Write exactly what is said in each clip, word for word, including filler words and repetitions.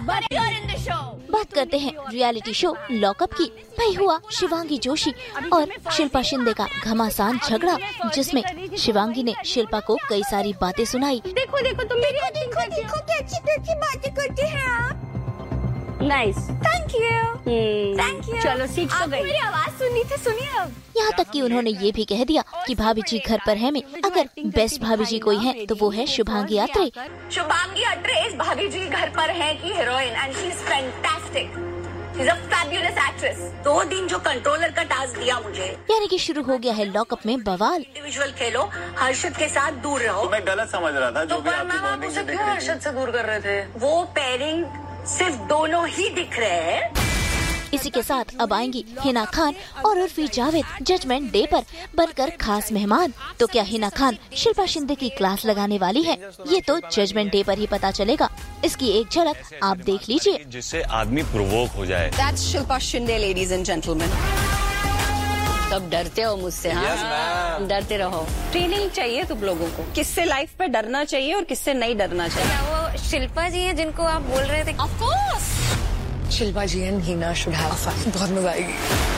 बात करते हैं रियलिटी शो लॉकअप की। भाई हुआ शिवांगी जोशी और शिल्पा शिंदे का घमासान झगड़ा, जिसमें शिवांगी ने शिल्पा को कई सारी बातें सुनाई। देखो देखो तुम मेरी देखो देखो क्या अच्छी अच्छी बातें करते हैं आप। Nice, thank you thank you. चलो सीख तो गई। मेरी आवाज सुनी थी, सुनिए अब। यहाँ तक कि उन्होंने ये भी कह दिया कि भाभी जी घर पर है में अगर बेस्ट भाभी जी कोई है तो वो है शुभांगी अत्रे। शुभांगी अत्रे इस भाभी जी घर पर है की heroine and she is fantastic. She's a fabulous actress. दो दिन जो कंट्रोलर का टास्क दिया मुझे, यानी कि शुरू हो गया है लॉकअप में बवाल। इंडिविजुअल खेलो, हर्षद के साथ दूर रहो। तो मैं गलत समझ रहा था। तो जो भी पर मैम आप उसे क्यों हर्षद से दूर कर रहे थे? वो पेयरिंग सिर्फ दोनों ही दिख रहे हैं। इसी के साथ अब आएंगी हिना खान और उर्फी जावेद जजमेंट डे पर बनकर खास मेहमान। तो क्या हिना खान शिल्पा शिंदे की क्लास लगाने वाली है? ये तो जजमेंट डे पर ही पता चलेगा। इसकी एक झलक आप देख लीजिए, जिससे आदमी प्रोवोक हो जाए। That's Shilpa Shinde, ladies and gentlemen. सब डरते हो मुझसे? हाँ yes, डरते रहो। ट्रेनिंग चाहिए तुम लोगों को, किससे लाइफ पे डरना चाहिए और किससे नहीं डरना चाहिए। क्या वो शिल्पा जी हैं जिनको आप बोल रहे थे? Of course. Shilpa ji and Hina should have fun. बहुत मजा आएगी।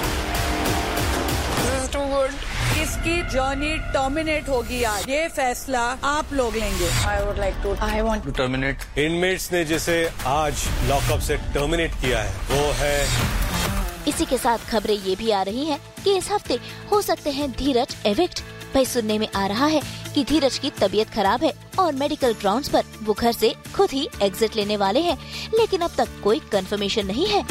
Too good. किसकी जर्नी टर्मिनेट होगी आज, ये फैसला आप लोग लेंगे। I would like to. I want to terminate. Inmates ने जिसे आज लॉकअप से टर्मिनेट किया है वो है। इसी के साथ खबरें ये भी आ रही हैं कि इस हफ्ते हो सकते हैं धीरज एविक्ट। भाई सुनने में आ रहा है कि धीरज की तबीयत खराब है और मेडिकल ग्राउंड्स पर वो घर से खुद ही एग्जिट लेने वाले हैं, लेकिन अब तक कोई कंफर्मेशन नहीं है।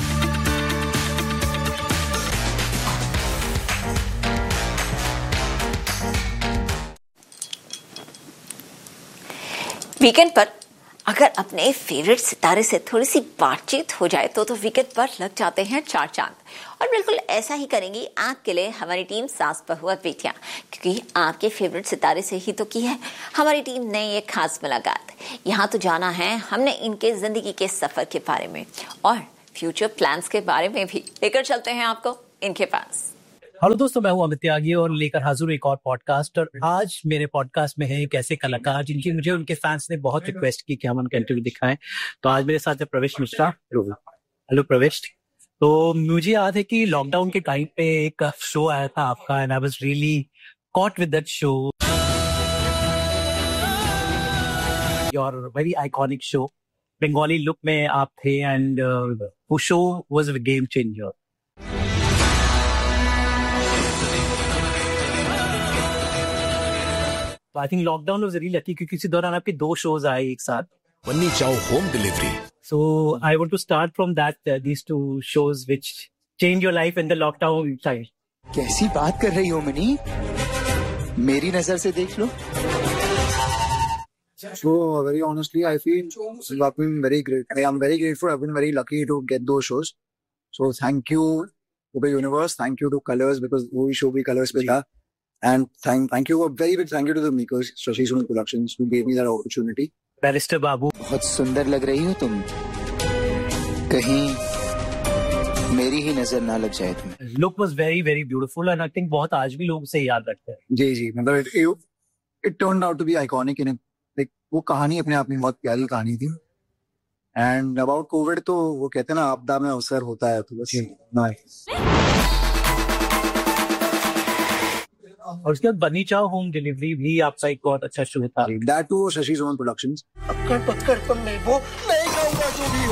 वीकेंड पर अगर अपने फेवरेट सितारे से थोड़ी सी बातचीत हो जाए तो तो वीकेंड पर लग जाते हैं चार चांद। और बिल्कुल ऐसा ही करेंगी आपके लिए हमारी टीम सास बहू और बेटियां, क्योंकि आपके फेवरेट सितारे से ही तो की है हमारी टीम ने ये खास मुलाकात। यहाँ तो जाना है हमने इनके जिंदगी के सफर के बारे में और फ्यूचर प्लान्स के बारे में भी। लेकर चलते हैं आपको इनके पास। हेलो दोस्तों, मैं हूं अमित त्यागी और लेकर हाजिर एक और पॉडकास्ट। और आज मेरे पॉडकास्ट में है एक ऐसे कलाकार जिनकी मुझे उनके फैंस ने बहुत रिक्वेस्ट की कि हम उनका इंटरव्यू दिखाएं। तो आज मेरे साथ है प्रवेश मिश्रा। हेलो प्रवेश। तो मुझे याद है कि लॉकडाउन के टाइम पे एक शो आया था आपका and I was really caught with that show, your very iconic show. Bengali look में आप थे एंड वो show was a game changer. I think lockdown was really lucky क्योंकि इसी दौरान आपके दो शोज आए एक साथ। वन्नी चाओ home delivery. So I want to start from that these two shows which change your life in the lockdown time. कैसी बात कर रही हो मनी, मेरी नजर से देख लो। So very honestly, I feel I've been very great. I am very grateful. I've been very lucky to get those shows. So thank you to the universe. Thank you to Colors because वो show भी Colors पे था. And thank thank you a very big thank you to the makers, Shashi Sunil Productions, who gave me that opportunity. Barrister बाबू, बहुत सुंदर लग रही हो तुम, कहीं मेरी ही नजर ना लग जाए तुम्हें। Look was very very beautiful and I think बहुत आज भी लोग उसे याद रखते हैं। जी जी, मतलब it it turned out to be iconic in it. Like वो कहानी अपने आप में बहुत प्यारी कहानी थी। एंड अबाउट कोविड तो वो कहते हैं ना, आपदा में अवसर होता है, तो बस नाइस। और उसके बाद बनी चाओ होम डिलीवरी भी आपका एक बहुत अच्छा शो था। That to Shashi Suman productions. पकड़ पकड़ तुम नहीं वो नहीं कहूंगा जो भी हो।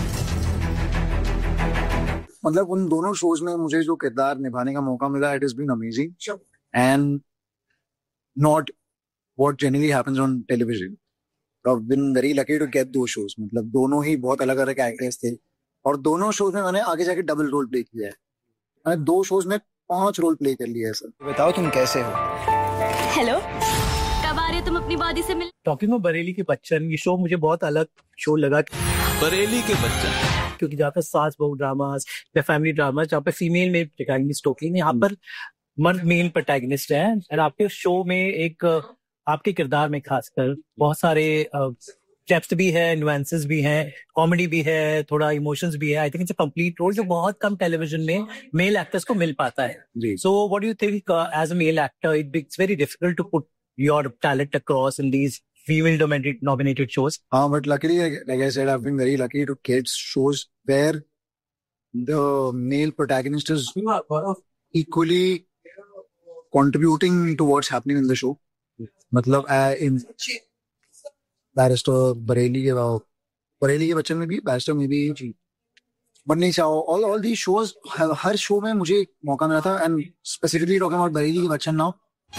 मतलब उन दोनों शोज में मुझे जो किरदार निभाने का मौका मिला, it is been amazing and not what generally happens on television. I have been very lucky to get दो शोज। मतलब दोनों ही बहुत अलग अलग एक्टर्स थे और दोनों शोज में मैंने आगे जाके डबल रोल प्ले किया है। मैंने दो शोज में पांच रोल प्ले कर लिया है सर। बताओ तुम कैसे हो? हेलो, कब आ रहे हो तुम अपनी बॉडी से मिल? टॉकिंग ऑफ बरेली के बच्चन, ये शो मुझे बहुत अलग शो लगा। बरेली के बच्चन, क्योंकि जहाँ पे सास बहू ड्रामास या फैमिली ड्रामा, जहाँ पे फीमेल में प्रोटैगनिस्ट होती है, यहाँ पर मर्द मेल प्रोटैगनिस्ट है। और आपके शो में एक आपके किरदार में खासकर बहुत सारे डेप्थ भी है, नुएंसेस भी हैं, कॉमेडी भी है, थोड़ा इमोशंस भी है। I think it's a complete role जो बहुत कम टेलीविजन में मेल एक्टर्स को मिल पाता है। So what do you think as a male actor, it it's very difficult to put your talent across in these female dominated nominated shows. Uh, but luckily, like, like I said, I've been very lucky to get shows where the male protagonist is equally contributing to what's happening in the show. मतलब uh, in Barrister Bareilly के बरेली के बच्चन में भी Barrister में भी बनने चाहो all all these shows her show में मुझे मौका मिला था and specifically talking about Bareilly के बच्चन now.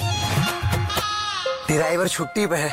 ड्राइवर छुट्टी पे है.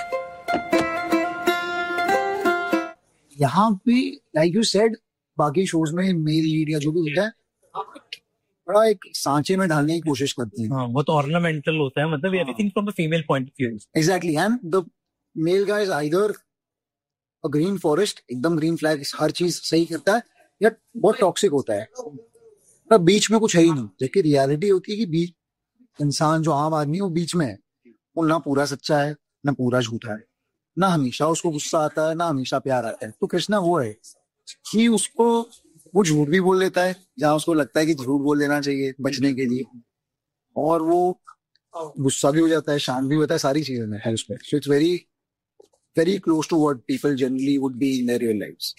यहाँ पे like you said बाकी शोज में मेल लीड या जो भी होता है बड़ा एक सांचे में डालने की कोशिश करते हैं. हाँ, वो तो ऑर्नामेंटल होता है, मतलब everything from the female point of view. Exactly. And the mail guy is either a green forest, एकदम ग्रीन फ्लैग, हर चीज सही करता है, या बहुत टॉक्सिक होता है. पर बीच में कुछ है ही नहीं. देखिए रियलिटी होती है कि बीच इंसान जो आम आदमी है वो बीच में है. वो ना पूरा सच्चा है ना पूरा झूठा है, ना हमेशा उसको गुस्सा आता है ना हमेशा प्यार आता है. तो कृष्णा वो है कि उसको वो झूठ भी बोल लेता है जहां उसको लगता है कि झूठ बोल लेना चाहिए बचने के लिए, और वो गुस्सा भी हो जाता है, शांत भी होता है, सारी चीजें में है उसमें. So it's very very close to what people generally would be in their real lives.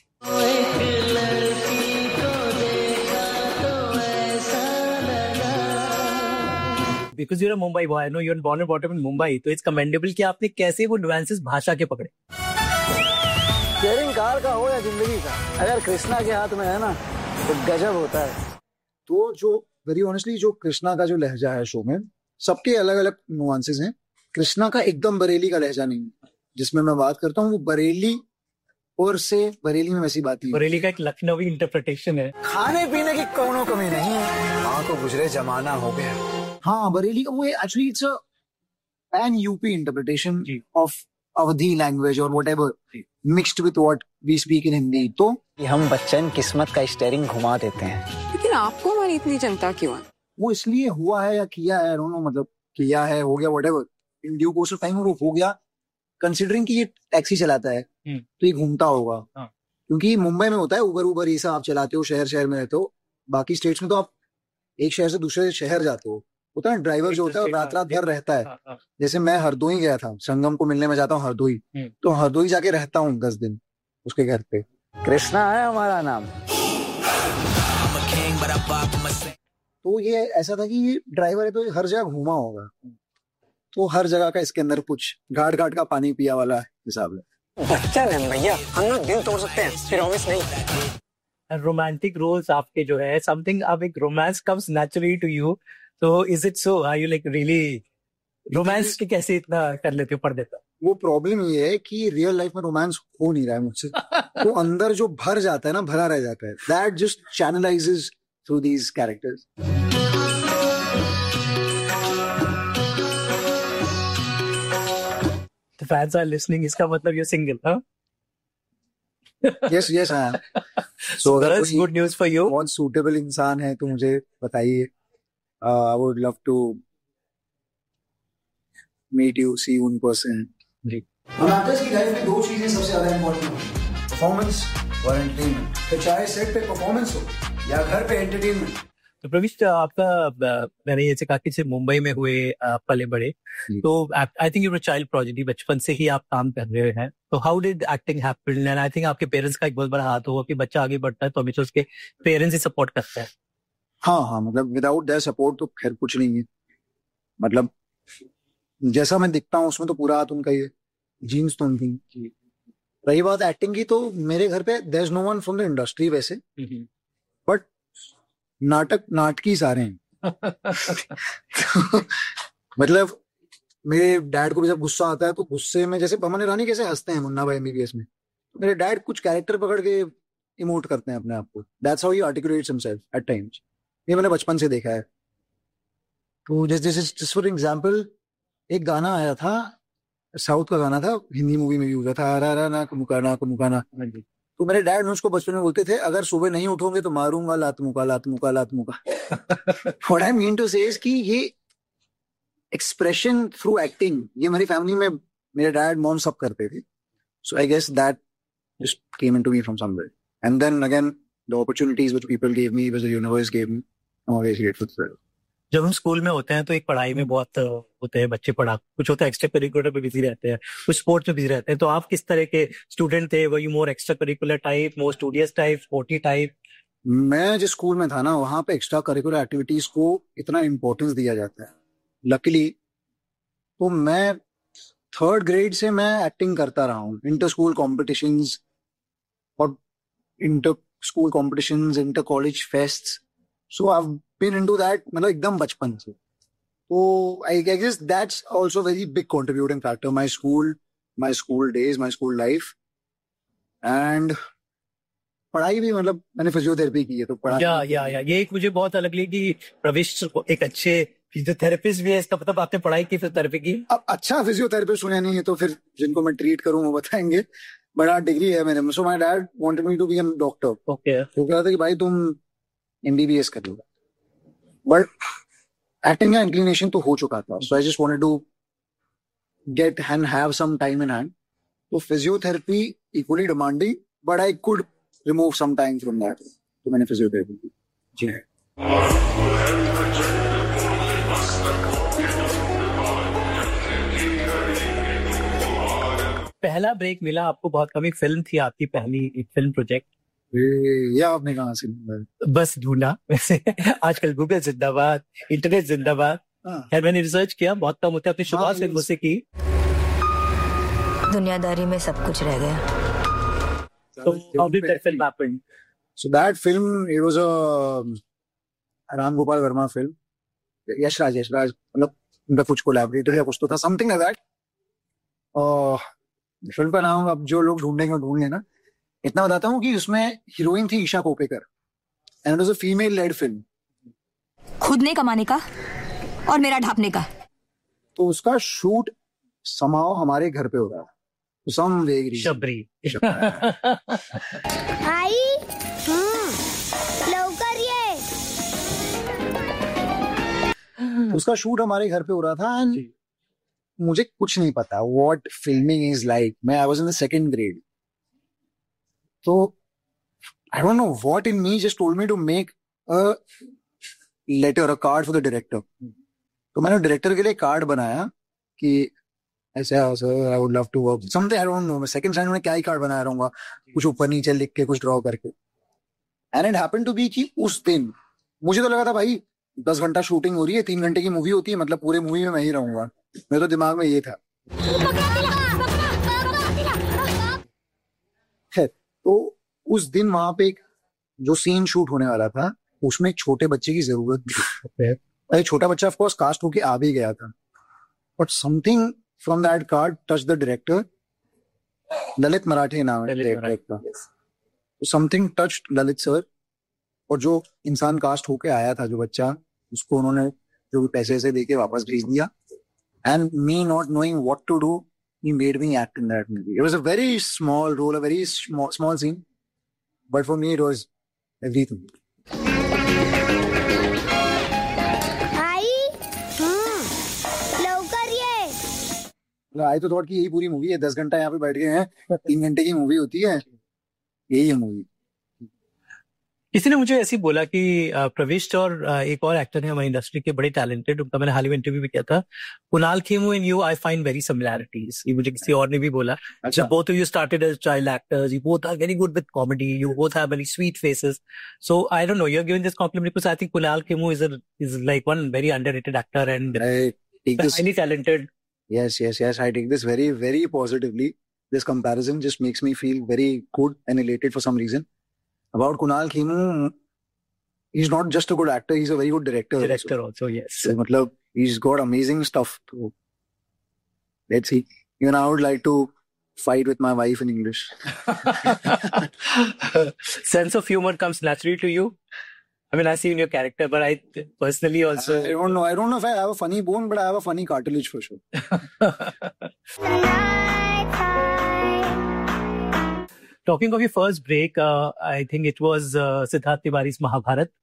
Because you're a Mumbai boy, I know you're born and brought up in Mumbai, तो it's commendable कि आपने कैसे वो nuances भाषा के पकड़े. Steering car का हो या जिंदगी का, अगर कृष्णा के हाथ में है ना तो गजब होता है. तो जो वेरी ऑनेस्टली जो कृष्णा का जो लहजा है शो में, सबके अलग अलग नुआंसेस हैं. कृष्णा का एकदम बरेली का लहजा नहीं, जिसमें मैं बात करता हूँ वो बरेली और से बरेली में वैसी बात नहीं. बरेली का एक लखनवी इंटरप्रिटेशन है. खाने पीने की कोनो कमी नहीं है, माँ को गुजरे जमाना हो गया. हाँ, बरेली का वो actually it's a pan UP interpretation of Awadhi language और whatever mixed with what we speak in Hindi. तो हम बच्चन किस्मत का स्टीयरिंग घुमा देते हैं. लेकिन आपको हमारी इतनी चिंता क्यों है? वो इसलिए हुआ है या किया है, डोंट नो, मतलब किया है, हो गया, whatever, in due course of time वो हो गया. कंसीडरिंग कि ये टैक्सी चलाता है तो ये घूमता होगा. हाँ. क्योंकि मुंबई में होता है उबर उबर ये सब आप चलाते हो, शहर शहर में रहते हो. बाकी स्टेट्स में तो आप एक शहर से दूसरे शहर जाते हो, होता है ड्राइवर जो होता है रात रात भर रहता है. हाँ, हाँ. जैसे मैं हरदोई गया था, संगम को मिलने में जाता हूँ हरदोई, तो हरदोई जाके रहता हूँ दस दिन उसके घर पे. कृष्णा है हमारा नाम. तो ये ऐसा था कि ये ड्राइवर है तो हर जगह घूमा होगा, तो हर जगह का इसके अंदर कुछ घाट घाट का पानी पिया वाला हिसाब है. बच्चा नहीं भैया, हम लोग दिल तोड़ सकते हैं, प्रॉमिस नहीं. रोमांटिक रोल्स आपके जो है, समथिंग अब एक romance comes naturally to you. So is it so? Are you like really romance के कैसे इतना कर लेते हो, पढ़ देता? वो प्रॉब्लम ये है कि रियल लाइफ में रोमांस हो नहीं रहा है मुझसे. तो अंदर जो भर जाता है ना, भरा रह जाता है. That just channelizes through these characters. The fans are listening. इसका मतलब you're single, हाँ? Yes, yes, I am. So अगर that's good news for you. बहुत suitable इंसान है तो मुझे बताइए. Uh, I would love to meet you, see you in person. Ji. Artist की लाइफ में दो चीजें सबसे ज्यादा इम्पोर्टेंट हैं, परफॉर्मेंस और एंटरटेनमेंट. तो चाहे सेट पे परफॉर्मेंस हो या घर पे एंटरटेनमेंट. तो प्रविश, आपका मैंने ये कहा कि सिर्फ मुंबई में हुए पले बड़े, तो I think you child project, बचपन से ही आप काम कर रहे हैं. तो how did acting happen? And I think आपके पेरेंट्स का एक बहुत बड़ा हाथ होगा कि बच्चा आगे बढ़ता है तो हमेशा उसके पेरेंट्स ही सपोर्ट करते हैं. हाँ हाँ, मतलब विदाउट देयर सपोर्ट तो खैर कुछ नहीं है. मतलब जैसा मैं दिखता हूँ उसमें तो पूरा हाथ उनका ही है, जीन्स तो उनकी. रही बात एक्टिंग की, तो मेरे घर पे there is no one from the industry वैसे, बट नाटक नाटकी सारे हैं. मतलब मेरे डैड को भी जब गुस्सा आता है तो गुस्से में, जैसे अमन ईरानी कैसे हंसते हैं मुन्ना भाई एमबीबीएस में, मेरे डैड कुछ कैरेक्टर पकड़ के इमोट करते हैं अपने आप को. That's how he articulates himself at times. ये मैंने बचपन से देखा है. तो जैसे जैसे फॉर एग्जाम्पल एक गाना आया था, साउथ का गाना था, हिंदी मूवी में भी हुआ था, रा रा ना मुकाना को मुकाना. तो मेरे डैड मुझको बचपन में बोलते थे, अगर सुबह नहीं उठोगे तो मारूंगा, लात मुका लात मुका लात मुका. व्हाट आई मीन टू से इज कि ये एक्सप्रेशन थ्रू एक्टिंग, ये मेरी फैमिली में मेरे डैड मॉम सब करते थे. सो I guess that just came into me from somewhere. And then again the opportunities which people gave me, which the universe gave me, I'm always grateful for it. जब हम school में होते हैं तो एक पढ़ाई में बहुत होते हैं बच्चे, पढ़ा कुछ होता है एक्स्ट्रा करिकुलर में बिजी रहते हैं, कुछ स्पोर्ट्स में बिजी रहते हैं। तो आप किस तरह के स्टूडेंट थे? Were you more extra curricular type, more studious type, sporty type? मैं जिस स्कूल में था ना, वहां पे एक्स्ट्रा करिकुलर एक्टिविटीज को इतना इम्पोर्टेंस दिया जाता है लकीली। तो मैं थर्ड ग्रेड से मैं एक्टिंग करता रहा हूँ, इंटर स्कूल कॉम्पिटिशन्स और inter school competitions, inter college fests, so I have been into that, मतलब एकदम बचपन से। तो I guess that's also very big contributing factor, my school my school days, my school life. And पढ़ाई भी, मतलब मैंने फिजियोथेरेपी की है तो पढ़ाई या या या ये एक मुझे बहुत अलग लगी कि प्रविष्ट एक अच्छे फिजियोथेरेपिस्ट भी है, इसका मतलब आपने पढ़ाई की फिजियोथेरेपी की? अब अच्छा फिजियोथेरेपिस्ट सुना नहीं है तो फिर जिनको मैं ट्रीट करूं वो बताएंगे, बड़ा डिग्री है मेरे में। So my dad wanted me to be a doctor. Okay. वो कह रहा था कि भाई तुम एमबीबीएस कर लो, बट एक्टिंग का इंक्लिनेशन तो हो चुका था। सो I just wanted to get and have some time in hand. तो physiotherapy equally demanding, but I could remove some time from that, तो मैंने फिजियोथेरेपी की। जी पहला ब्रेक मिला आपको बहुत कम, एक फिल्म थी आपकी पहली, एक फिल्म प्रोजेक्ट, ये आपने कहाँ से? बस ढूंढा वैसे आजकल गूगल जिंदाबाद, इंटरनेट जिंदाबाद। खैर मैंने रिसर्च किया, बहुत कम होते हैं। अपनी शुरुआत फिल्मों से की, दुनियादारी में सब कुछ रह गया। So how did that film happen? So that film, it was a Ram Gopal Verma film. Yash Raj, Yash Raj, मतलब उनका कुछ कोलैबोरेटर या कुछ तो था, something like that. और फिल्म का नाम अब जो लोग ढूंढेंगे ढूंढ लेना। इतना बताता हूँ कि उसमें हीरोइन थी Isha Kopekar, and it was a female led film. खुद ने कमाने का और मेरा ढापने का। तो उसका शूट somehow हमारे घर पे हो रहा था। Some way शबरी आई लवकर ये उसका शूट हमारे घर पे हो रहा था। एंड मुझे कुछ नहीं पता व्हाट फिल्मिंग इज लाइक। मैं I was in the second grade, तो I don't know what in me just told me to make a letter, a card for the director. तो मैंने डायरेक्टर के लिए कार्ड बनाया कि ऐसे sir I would love to work something, I don't know. मैं second standard में क्या ही कार्ड बनाया रहूंगा, कुछ ऊपर नीचे लिख के, कुछ ड्रॉ करके। And it happened to be कि उस दिन मुझे तो लगा था भाई दस घंटा शूटिंग हो रही है, तीन घंटे की मूवी होती है, मतलब पूरे मूवी में मैं ही रहूंगा। मेरे तो दिमाग में ये था। तो उस दिन वहां पे जो सीन शूट होने वाला था उसमें एक छोटे बच्चे की जरूरत थी। छोटा बच्चा ऑफ कोर्स कास्ट होके आ भी गया था, but something from that card touched the director. Lalit मराठे नाम है डायरेक्टर का। समथिंग touched ललित सर, और जो इंसान कास्ट होके आया था, जो बच्चा, उसको उन्होंने जो भी पैसे से देके वापस भेज दिया। And me not knowing what to do, he made me act in that movie. It was a very small role, a very small small scene, but for me it was everything. आई तो thought कि यही पूरी movie है, दस घंटा यहाँ पे बैठ गए हैं, तीन घंटे की मूवी होती है, यही है मूवी। किसी ने मुझे ऐसी बोला कि प्रविष्ट और एक और एक्टर है हमारी इंडस्ट्री के बड़े टैलेंटेड, उनका मैंने हाल ही में इंटरव्यू भी किया था, Kunal Khemu and you, I find very similarities. ये मुझे किसी और ने भी बोला। अच्छा। Both of you started as child actors, you both are very good with comedy, you both have very sweet faces. So I don't know, you are giving this complement because I think Kunal Khemu is is like one very underrated actor and highly talented. Yes, yes, yes. I take this very, very positively. This comparison just makes me feel very good and elated for some reason. About Kunal Khemu, he's not just a good actor; he's a very good director. Director also, also yes. So, matlab, he's got amazing stuff. So, let's see. Even I would like to fight with my wife in English. Sense of humor comes naturally to you. I mean, I see in your character, but I personally also... I don't know. I don't know if I have a funny bone, but I have a funny cartilage for sure. Talking of your first break, uh, I think it was uh, Siddharth Tiwari's Mahabharat.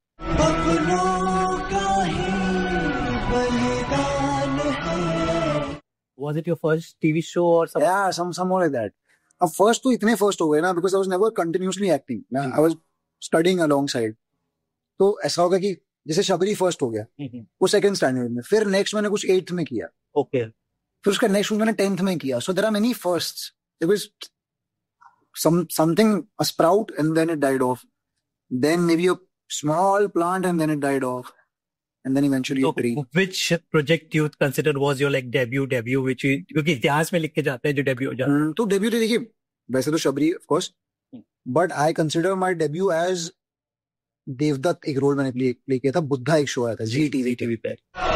Was it your first T V show or something? Yeah, some somewhere like that. अब first तो इतने first हो गए ना, because I was never continuously acting. I was studying alongside. तो ऐसा होगा कि जैसे शबरी फर्स्ट हो गया, वो सेकंड स्टैंडर्ड में, फिर नेक्स्ट मैंने कुछ एट्थ में किया, ओके, फिर उसका नेक्स्ट मैंने टेंथ में किया. So there are many firsts. It was some something, a sprout, and then it died off. Then maybe a small plant, and then it died off, and then eventually so, a tree. Which project you consider was your like debut debut which you, क्योंकि इतिहास में लिख के जाते हैं जो debut हो जाता है. तो debut तो देखिए, वैसे तो Shabari of course, but I consider my debut as Devdutt. एक रोल मैंने प्ले प्ले किया था, बुद्धा एक शो आया था जी टीवी टीवी पे.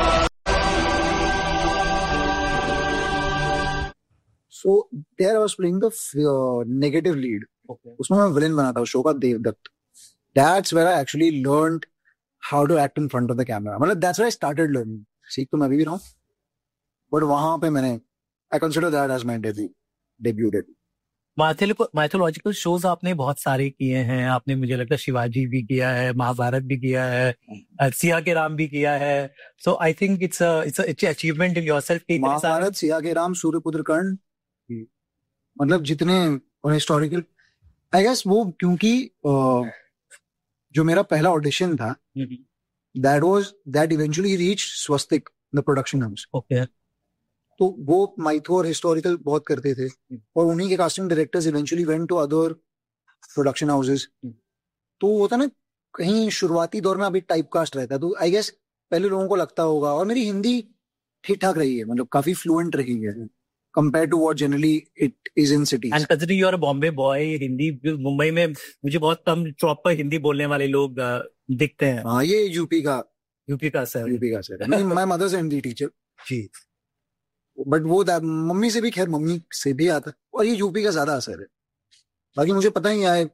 So there I was playing the uh, negative lead. Okay. उसमें मैं villain बना था उस शो का, Devdutt. That's where I actually learned how to act in front of the camera. मतलब that's where I started learning. सीख तो मैं अभी भी रहा हूँ, but वहाँ पे मैंने I consider that as my debut debut debut. Mythological shows आपने बहुत सारे किए हैं. आपने मुझे लगता है शिवाजी भी किया है, महाभारत भी किया है, सिया के राम भी किया है. सो I think it's it's it's achievement in yourself. Mahabharat, Siya के राम, सूर्यपुत्र कर्ण, मतलब जितने और हिस्टोरिकल, आई गेस वो क्योंकि uh, जो मेरा पहला ऑडिशन था, that was that eventually reach Swastik the production house. Okay. तो वो माइथो और हिस्टोरिकल बहुत करते थे, और उन्हीं के casting directors eventually went to other production houses. तो वो था ना, कहीं शुरुआती दौर में अभी टाइप कास्ट रहता है, तो आई गेस पहले लोगों को लगता होगा. और मेरी हिंदी ठीक ठाक रही है, मतलब काफी फ्लुएंट रही है compared to what generally it is in cities. And considering you are a Bombay boy, Hindi Mumbai में मुझे बहुत कम प्रॉपर हिंदी बोलने वाले लोग दिखते हैं. हाँ, ये यूपी का यूपी का सर यूपी का सर नहीं, my mother is a Hindi teacher ji, but वो मम्मी से भी, खैर मम्मी से भी आता है, और ये यूपी का ज्यादा असर है. बाकी मुझे पता ही, आई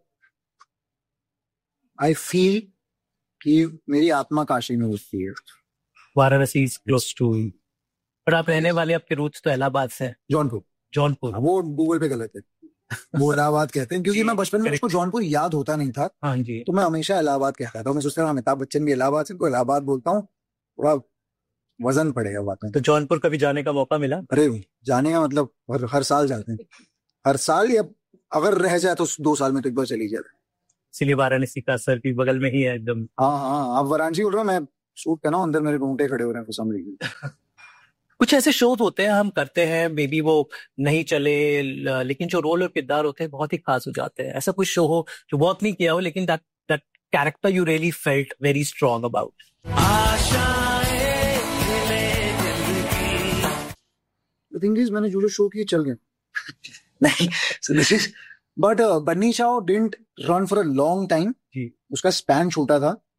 आई फील कि मेरी आत्मा काशी में होती है. Varanasi is close to. पर आप रहने वाले, आपके रूट्स तो इलाहाबाद से. जौनपुर. जौनपुर वो गूगल पे गलत है, वो इलाहाबाद कहते हैं, क्योंकि मैं बचपन में उसको जौनपुर याद होता नहीं था. हाँ जी. तो मैं हमेशा इलाहाबाद कहता था. मैं सोचता था अमिताभ बच्चन भी इलाहाबाद से, तो इलाहाबाद बोलता हूँ, थोड़ा वजन पड़ेगा बात में. तो जौनपुर कभी जाने का मौका मिला? अरे जाने का मतलब हर, हर साल जाते हैं, हर साल, या अगर रह जाए तो दो साल में तो एक बार चली जाए. इसलिए वाराणसी का सर भी बगल में ही है एकदम. हाँ हाँ, आप वाराणसी बोल रहे हो, मैं सूट पहना हूं, अंदर मेरे रोंगटे खड़े हो रहे हैं फॉर सम रीजन. कुछ ऐसे शोज होते हैं हम करते हैं, मे बी वो नहीं चले, लेकिन जो रोल और किरदार होते हैं बहुत ही खास हो जाते हैं. ऐसा कुछ शो हो जो वर्क नहीं किया हो, लेकिन that that character you really felt very strong about. The thing is, मैंने जो जो शो किए चल गए. नहीं, so this is, but Banni Shao didn't run for a long time. उसका स्पैन छोटा था,